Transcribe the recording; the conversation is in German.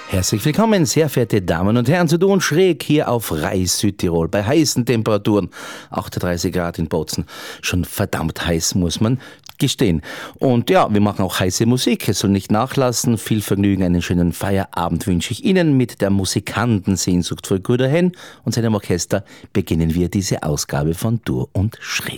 Herzlich willkommen, sehr verehrte Damen und Herren, zu Du und Schräg hier auf Reis Südtirol bei heißen Temperaturen. 38 Grad in Bozen. Schon verdammt heiß, muss man gestehen. Und ja, wir machen auch heiße Musik. Es soll nicht nachlassen. Viel Vergnügen, einen schönen Feierabend wünsche ich Ihnen. Mit der Musikantensehnsucht von Guder Hen und seinem Orchester beginnen wir diese Ausgabe von Du und Schräg.